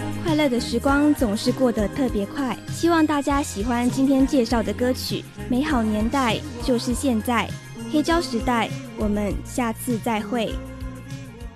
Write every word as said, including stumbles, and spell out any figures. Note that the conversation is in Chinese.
快乐的时光总是过得特别快，希望大家喜欢今天介绍的歌曲。美好年代就是现在，黑胶时代，我们下次再会。